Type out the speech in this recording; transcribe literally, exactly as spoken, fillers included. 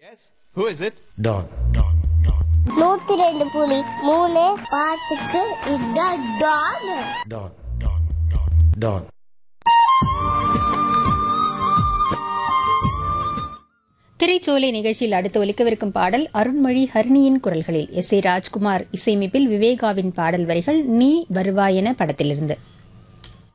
Who is it? Don. நூத்தி ரெண்டு புலி மூணு பாட்டுக்கு இதான் டான். Don. Don. திரைச்சோலை நிகழ்ச்சியில் அடுத்து ஒலிக்கவிருக்கும் பாடல் அருண்மொழி ஹரிணியின் குரல்களில் எஸ் ஏ ராஜ்குமார் இசையமைப்பில் விவேகாவின் பாடல் வரிகள் நீ வருவாயென படத்திலிருந்து.